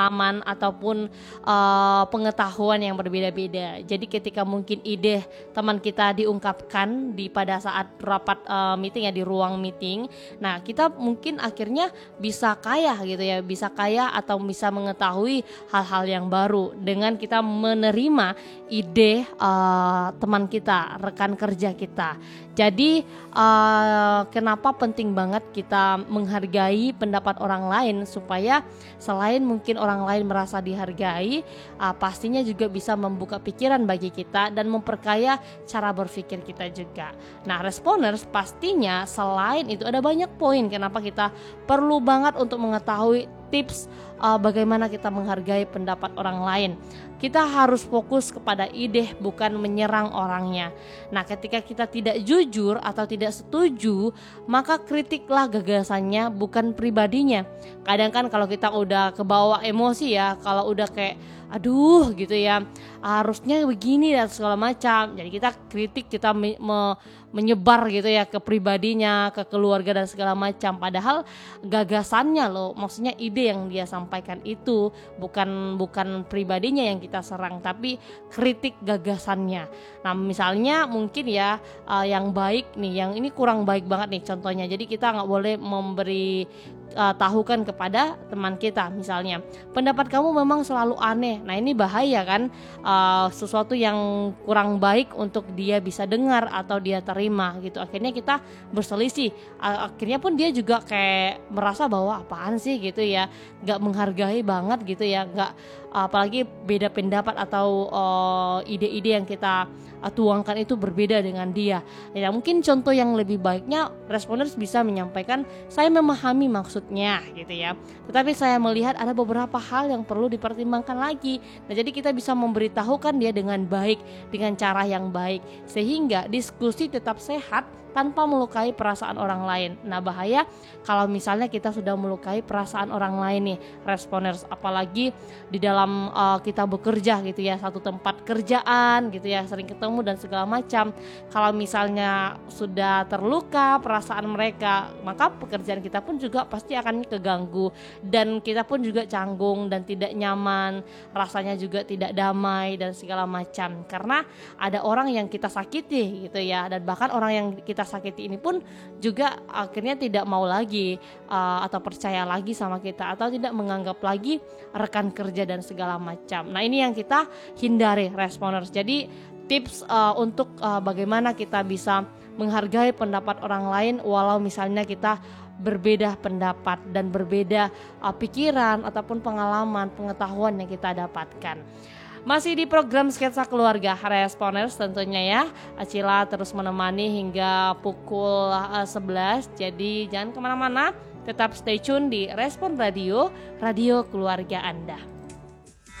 pengalaman ataupun pengetahuan yang berbeda-beda. Jadi ketika mungkin ide teman kita diungkapkan pada saat rapat meeting ya, di ruang meeting, nah kita mungkin akhirnya bisa kaya gitu ya, bisa kaya atau bisa mengetahui hal-hal yang baru dengan kita menerima ide teman kita, rekan kerja kita. Jadi kenapa penting banget kita menghargai pendapat orang lain, supaya selain mungkin orang lain merasa dihargai, pastinya juga bisa membuka pikiran bagi kita dan memperkaya cara berpikir kita juga. Nah, Responers pastinya selain itu ada banyak poin kenapa kita perlu banget untuk mengetahui tips bagaimana kita menghargai pendapat orang lain. Kita harus fokus kepada ide, bukan menyerang orangnya. Nah, ketika kita tidak jujur atau tidak setuju, maka kritiklah gagasannya, bukan pribadinya. Kadang kan kalau kita udah kebawa emosi ya, kalau udah kayak aduh gitu ya, harusnya begini dan segala macam, jadi kita kritik, kita menyebar gitu ya ke pribadinya, ke keluarga dan segala macam. Padahal gagasannya loh, maksudnya ide yang dia sampaikan itu bukan pribadinya yang kita serang, tapi kritik gagasannya. Nah, misalnya mungkin ya yang baik nih, yang ini kurang baik banget nih contohnya. Jadi kita nggak boleh memberi tahukan kepada teman kita, misalnya pendapat kamu memang selalu aneh. Nah, ini bahaya kan, sesuatu yang kurang baik untuk dia bisa dengar atau dia terima gitu. Akhirnya kita berselisih, akhirnya pun dia juga kayak merasa bahwa apaan sih gitu ya, nggak menghargai banget gitu ya, nggak, apalagi beda pendapat atau ide-ide yang kita tuangkan itu berbeda dengan dia. Ya, mungkin contoh yang lebih baiknya Responers bisa menyampaikan, saya memahami maksudnya gitu ya, tetapi saya melihat ada beberapa hal yang perlu dipertimbangkan lagi. Nah, jadi kita bisa memberitahukan dia dengan baik, dengan cara yang baik, sehingga diskusi tetap sehat tanpa melukai perasaan orang lain. Nah, bahaya kalau misalnya kita sudah melukai perasaan orang lain nih, Responers, apalagi di dalam kita bekerja gitu ya, satu tempat kerjaan gitu ya, sering ketemu dan segala macam. Kalau misalnya sudah terluka perasaan mereka, maka pekerjaan kita pun juga pasti akan keganggu, dan kita pun juga canggung dan tidak nyaman, rasanya juga tidak damai dan segala macam, karena ada orang yang kita sakiti gitu ya. Dan bahkan orang yang kita sakiti ini pun juga akhirnya tidak mau lagi atau percaya lagi sama kita, atau tidak menganggap lagi rekan kerja dan segala macam. Nah, ini yang kita hindari, Responers. Jadi tips untuk bagaimana kita bisa menghargai pendapat orang lain walau misalnya kita berbeda pendapat dan berbeda pikiran ataupun pengalaman, pengetahuan yang kita dapatkan. Masih di program Sketsa Keluarga Responers tentunya ya, Acila terus menemani hingga pukul 11. Jadi jangan kemana-mana, tetap stay tune di Respon Radio, radio keluarga Anda.